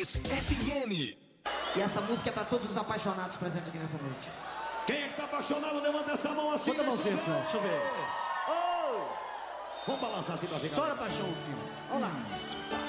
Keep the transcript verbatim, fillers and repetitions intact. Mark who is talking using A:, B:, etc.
A: Hits F M.
B: E essa música é pra todos os apaixonados presentes aqui nessa noite.
C: Quem é que tá apaixonado, levanta essa mão assim.
D: Bota a mãozinha,
C: deixa eu ver.
D: deixa eu ver. Oh!
C: Vamos balançar assim pra ficar.
D: Chora paixão, sim. Vamos lá.